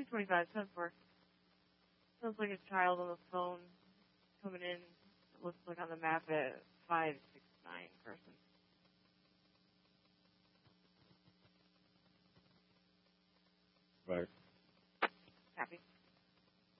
225, 10-4. Sounds like a child on the phone coming in. It looks like on the map at 569 person. Right.